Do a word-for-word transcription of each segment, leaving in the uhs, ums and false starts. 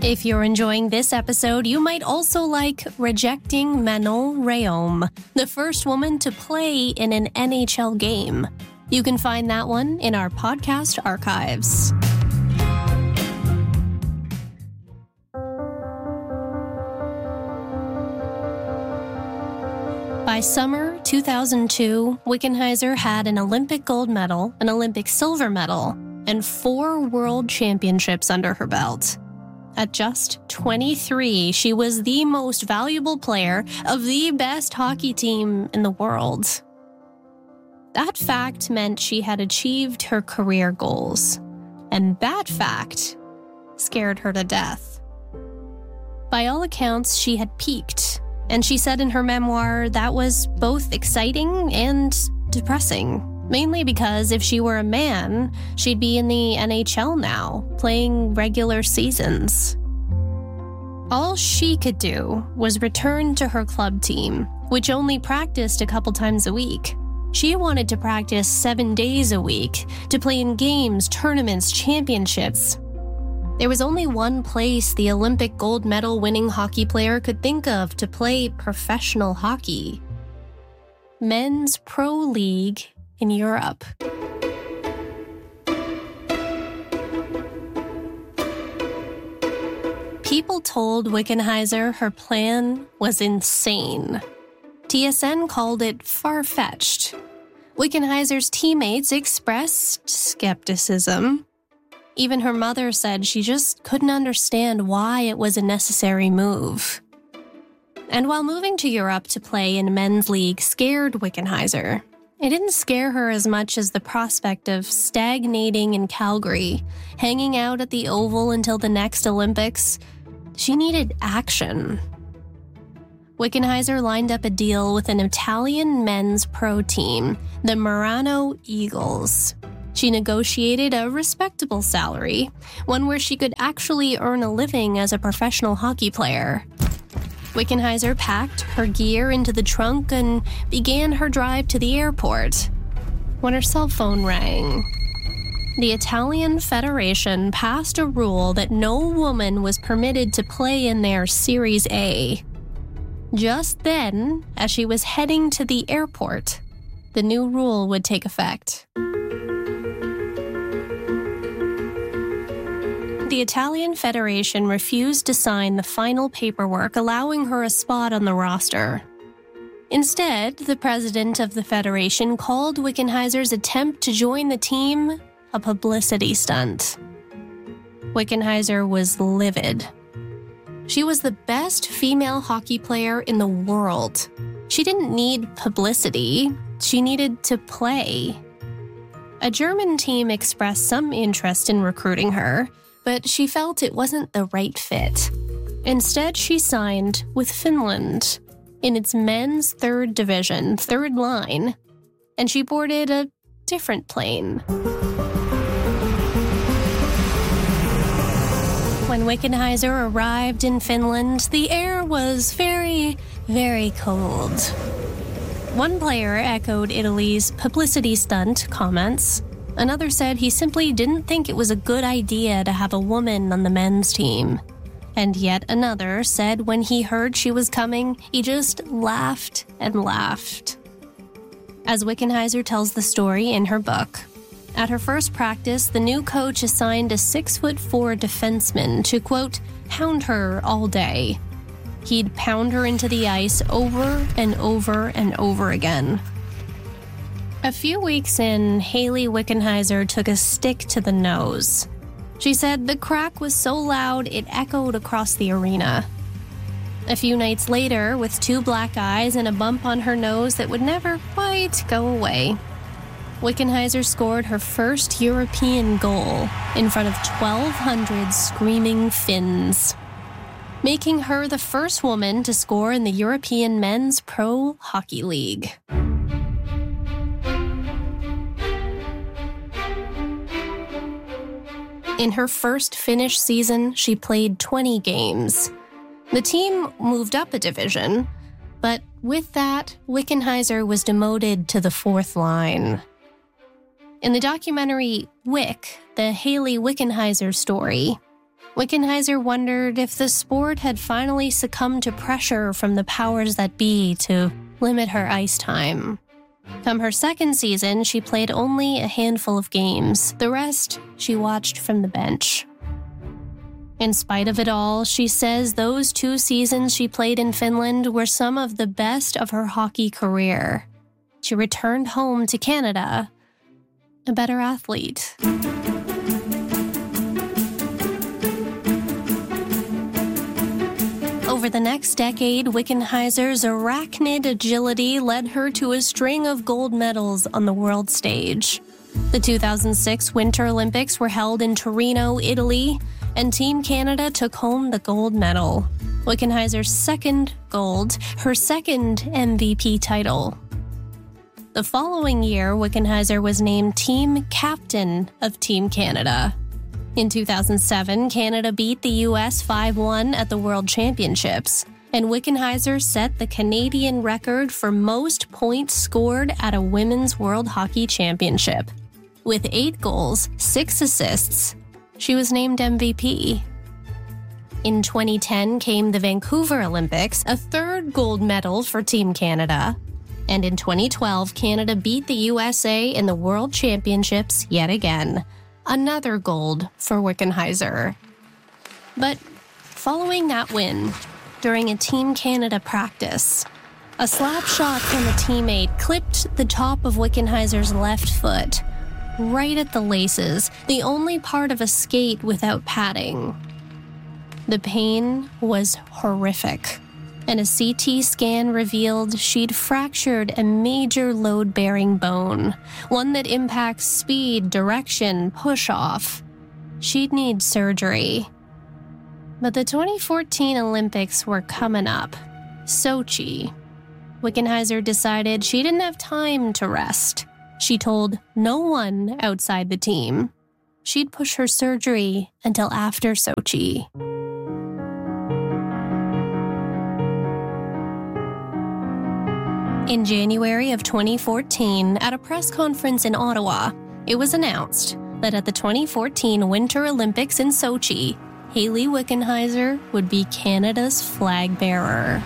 If you're enjoying this episode, you might also like rejecting Manon Rhéaume, the first woman to play in an N H L game. You can find that one in our podcast archives. By summer two thousand two, Wickenheiser had an Olympic gold medal, an Olympic silver medal, and four world championships under her belt. At just twenty-three, she was the most valuable player of the best hockey team in the world. That fact meant she had achieved her career goals, and that fact scared her to death. By all accounts, she had peaked, and she said in her memoir that was both exciting and depressing. Mainly because if she were a man, she'd be in the N H L now, playing regular seasons. All she could do was return to her club team, which only practiced a couple times a week. She wanted to practice seven days a week, to play in games, tournaments, championships. There was only one place the Olympic gold medal winning hockey player could think of to play professional hockey: Men's Pro League in Europe. People told Wickenheiser her plan was insane. T S N called it far-fetched. Wickenheiser's teammates expressed skepticism. Even her mother said she just couldn't understand why it was a necessary move. And while moving to Europe to play in a men's league scared Wickenheiser, it didn't scare her as much as the prospect of stagnating in Calgary, hanging out at the Oval until the next Olympics. She needed action. Wickenheiser lined up a deal with an Italian men's pro team, the Murano Eagles. She negotiated a respectable salary, one where she could actually earn a living as a professional hockey player. Wickenheiser packed her gear into the trunk and began her drive to the airport when her cell phone rang. The Italian Federation passed a rule that no woman was permitted to play in their Series A. Just then, as she was heading to the airport, the new rule would take effect. The Italian Federation refused to sign the final paperwork allowing her a spot on the roster. Instead, the president of the Federation called Wickenheiser's attempt to join the team a publicity stunt. Wickenheiser was livid. She was the best female hockey player in the world. She didn't need publicity. She needed to play. A German team expressed some interest in recruiting her, but she felt it wasn't the right fit. Instead, she signed with Finland in its men's third division, third line, and she boarded a different plane. When Wickenheiser arrived in Finland, the air was very, very cold. One player echoed Italy's publicity stunt comments. Another said he simply didn't think it was a good idea to have a woman on the men's team. And yet another said when he heard she was coming, he just laughed and laughed. As Wickenheiser tells the story in her book, at her first practice, the new coach assigned a six-foot-four defenseman to, quote, pound her all day. He'd pound her into the ice over and over and over again. A few weeks in, Hayley Wickenheiser took a stick to the nose. She said the crack was so loud it echoed across the arena. A few nights later, with two black eyes and a bump on her nose that would never quite go away, Wickenheiser scored her first European goal in front of twelve hundred screaming Finns, making her the first woman to score in the European Men's Pro Hockey League. In her first Finnish season, she played twenty games. The team moved up a division, but with that, Wickenheiser was demoted to the fourth line. In the documentary Wick, the Hayley Wickenheiser story, Wickenheiser wondered if the sport had finally succumbed to pressure from the powers that be to limit her ice time. Come her second season, she played only a handful of games. The rest, she watched from the bench. In spite of it all, she says those two seasons she played in Finland were some of the best of her hockey career. She returned home to Canada a better athlete. Over the next decade, Wickenheiser's arachnid agility led her to a string of gold medals on the world stage. The two thousand six Winter Olympics were held in Torino, Italy, and Team Canada took home the gold medal. Wickenheiser's second gold, her second M V P title. The following year, Wickenheiser was named team captain of Team Canada. In two thousand seven, Canada beat the U S five one at the World Championships, and Wickenheiser set the Canadian record for most points scored at a Women's World Hockey Championship. With eight goals, six assists, she was named M V P. In twenty ten came the Vancouver Olympics, a third gold medal for Team Canada. And in twenty twelve, Canada beat the U S A in the World Championships yet again. Another gold for Wickenheiser. But following that win, during a Team Canada practice, a slap shot from a teammate clipped the top of Wickenheiser's left foot, right at the laces, the only part of a skate without padding. The pain was horrific, and a C T scan revealed she'd fractured a major load-bearing bone, one that impacts speed, direction, push-off. She'd need surgery. But the twenty fourteen Olympics were coming up. Sochi. Wickenheiser decided she didn't have time to rest. She told no one outside the team she'd push her surgery until after Sochi. In January of twenty fourteen, at a press conference in Ottawa, it was announced that at the twenty fourteen Winter Olympics in Sochi, Hayley Wickenheiser would be Canada's flag bearer.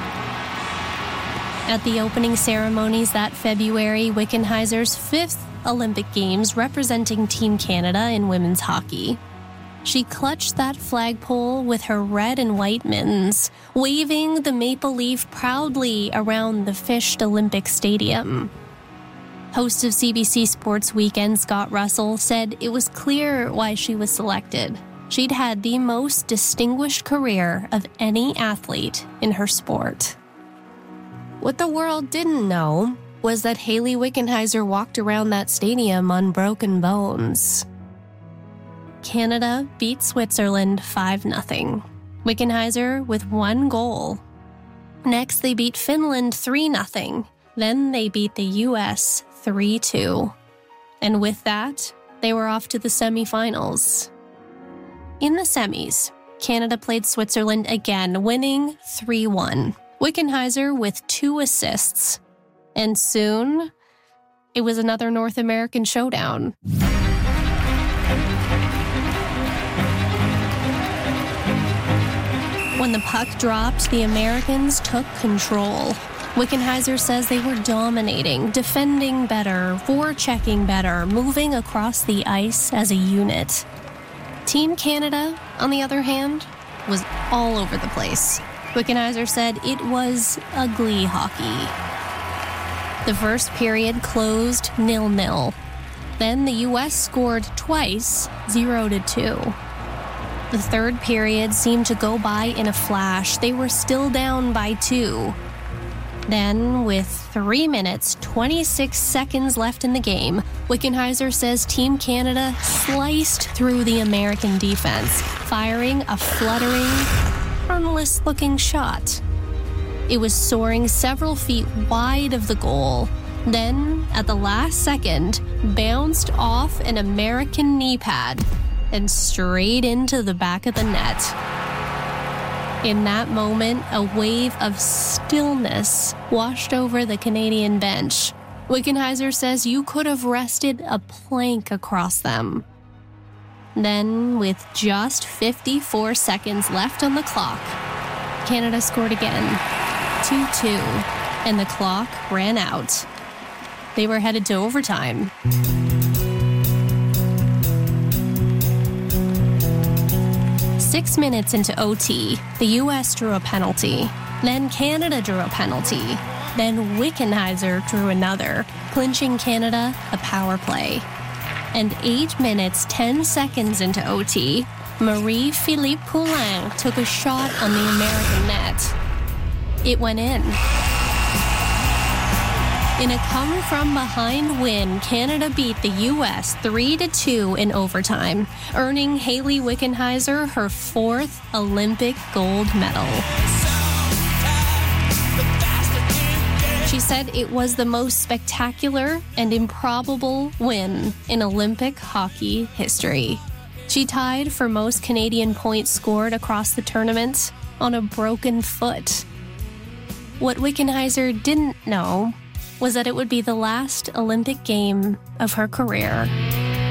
At the opening ceremonies that February, Wickenheiser's fifth Olympic Games representing Team Canada in women's hockey. She clutched that flagpole with her red and white mittens, waving the maple leaf proudly around the fished Olympic Stadium. Host of C B C Sports Weekend, Scott Russell, said it was clear why she was selected. She'd had the most distinguished career of any athlete in her sport. What the world didn't know was that Hayley Wickenheiser walked around that stadium on broken bones. Canada beat Switzerland five nothing. Wickenheiser with one goal. Next, they beat Finland three nothing. Then they beat the U S three two. And with that, they were off to the semifinals. In the semis, Canada played Switzerland again, winning three one. Wickenheiser with two assists. And soon, it was another North American showdown. When the puck dropped, the Americans took control. Wickenheiser says they were dominating, defending better, forechecking better, moving across the ice as a unit. Team Canada, on the other hand, was all over the place. Wickenheiser said it was ugly hockey. The first period closed nil-nil. Then the U S scored twice, zero to two. The third period seemed to go by in a flash. They were still down by two. Then, with three minutes, twenty-six seconds left in the game, Wickenheiser says Team Canada sliced through the American defense, firing a fluttering, harmless-looking shot. It was soaring several feet wide of the goal. Then, at the last second, bounced off an American knee pad and straight into the back of the net. In that moment, a wave of stillness washed over the Canadian bench. Wickenheiser says you could have rested a plank across them. Then, with just fifty-four seconds left on the clock, Canada scored again, two two, and the clock ran out. They were headed to overtime. Six minutes into O T, the U S drew a penalty. Then Canada drew a penalty. Then Wickenheiser drew another, clinching Canada a power play. And eight minutes, ten seconds into O T, Marie-Philippe Poulin took a shot on the American net. It went in. In a come-from-behind win, Canada beat the U S three to two in overtime, earning Hayley Wickenheiser her fourth Olympic gold medal. She said it was the most spectacular and improbable win in Olympic hockey history. She tied for most Canadian points scored across the tournament on a broken foot. What Wickenheiser didn't know was that it would be the last Olympic game of her career.